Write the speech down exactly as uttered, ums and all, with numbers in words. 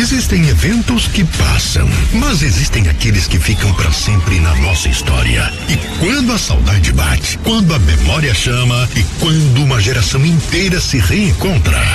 Existem eventos que passam, mas existem aqueles que ficam para sempre na nossa história. E quando a saudade bate, quando a memória chama e quando uma geração inteira se reencontra,